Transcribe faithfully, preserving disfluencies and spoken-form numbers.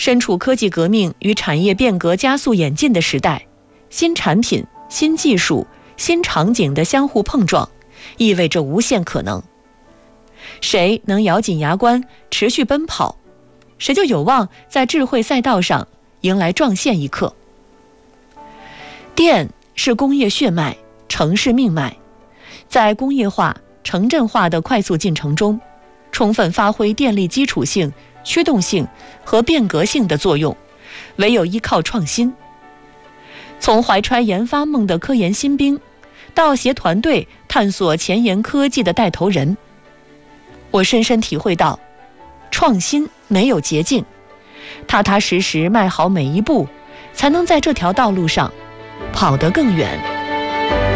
身处科技革命与产业变革加速演进的时代，新产品、新技术、新场景的相互碰撞，意味着无限可能。谁能咬紧牙关持续奔跑，谁就有望在智慧赛道上迎来撞线一刻。电是工业血脉，城市命脉，在工业化、城镇化的快速进程中，充分发挥电力基础性、驱动性和变革性的作用，唯有依靠创新。从怀揣研发梦的科研新兵，到携团队探索前沿科技的带头人，我深深体会到，创新没有捷径，踏踏实实迈好每一步，才能在这条道路上跑得更远。